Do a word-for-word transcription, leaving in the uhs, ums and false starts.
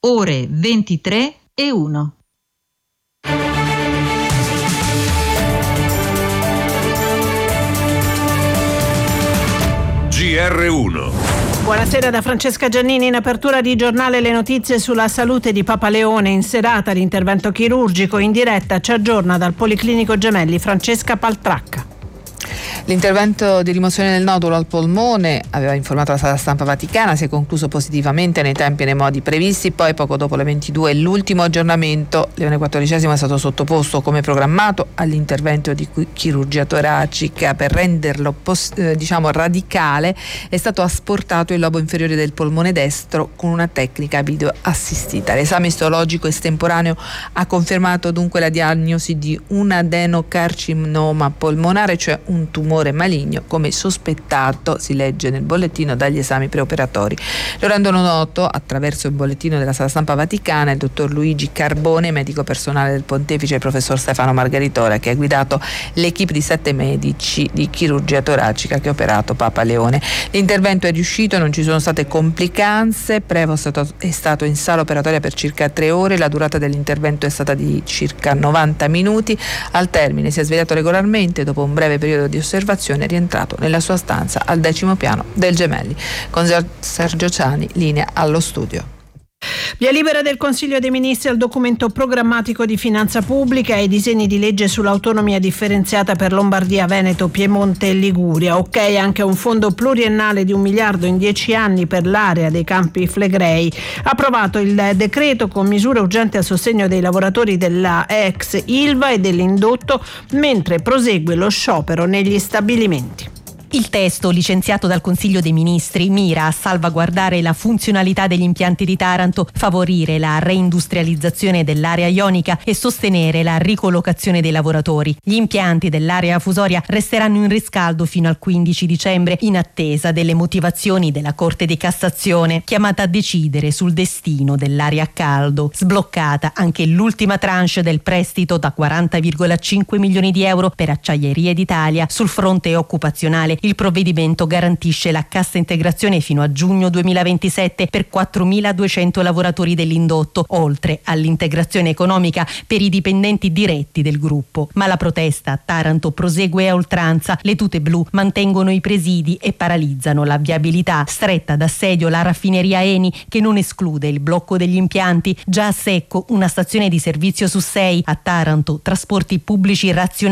ore ventitré e uno. G R uno. Buonasera da Francesca Giannini. In apertura di giornale le notizie sulla salute di Papa Leone. In serata l'intervento chirurgico in diretta ci aggiorna dal Policlinico Gemelli Francesca Paltracca. L'intervento di rimozione del nodulo al polmone, aveva informato la sala stampa vaticana, si è concluso positivamente nei tempi e nei modi previsti. Poi poco dopo le ventidue l'ultimo aggiornamento. Leone quattordicesimo è stato sottoposto come programmato all'intervento di chirurgia toracica. Per renderlo pos- eh, diciamo radicale è stato asportato il lobo inferiore del polmone destro con una tecnica video assistita. L'esame istologico estemporaneo ha confermato dunque la diagnosi di un adenocarcinoma polmonare, cioè un tumore maligno, come sospettato, si legge nel bollettino, dagli esami preoperatori. Lo rendono noto attraverso il bollettino della sala stampa vaticana il dottor Luigi Carbone, medico personale del pontefice, e il professor Stefano Margaritora, che ha guidato l'equipe di sette medici di chirurgia toracica che ha operato Papa Leone. L'intervento è riuscito, non ci sono state complicanze. Prevost è stato in sala operatoria per circa tre ore, la durata dell'intervento è stata di circa novanta minuti. Al termine si è svegliato regolarmente, dopo un breve periodo di osservazione è rientrato nella sua stanza al decimo piano del Gemelli. Con Sergio Ciani, linea allo studio. Via libera del Consiglio dei Ministri al documento programmatico di finanza pubblica e ai disegni di legge sull'autonomia differenziata per Lombardia, Veneto, Piemonte e Liguria. Ok anche un fondo pluriennale di un miliardo in dieci anni per l'area dei Campi Flegrei. Approvato il decreto con misure urgenti a sostegno dei lavoratori della ex Ilva e dell'indotto, mentre prosegue lo sciopero negli stabilimenti. Il testo, licenziato dal Consiglio dei Ministri, mira a salvaguardare la funzionalità degli impianti di Taranto, favorire la reindustrializzazione dell'area ionica e sostenere la ricollocazione dei lavoratori. Gli impianti dell'area fusoria resteranno in riscaldo fino al quindici dicembre, in attesa delle motivazioni della Corte di Cassazione, chiamata a decidere sul destino dell'area a caldo. Sbloccata anche l'ultima tranche del prestito da quaranta virgola cinque milioni di euro per Acciaierie d'Italia. Sul fronte occupazionale, il provvedimento garantisce la cassa integrazione fino a giugno duemilaventisette per quattromiladuecento lavoratori dell'indotto, oltre all'integrazione economica per i dipendenti diretti del gruppo. Ma la protesta a Taranto prosegue a oltranza. Le tute blu mantengono i presidi e paralizzano la viabilità. Stretta d'assedio la raffineria Eni, che non esclude il blocco degli impianti. Già a secco una stazione di servizio su sei. A Taranto trasporti pubblici razionali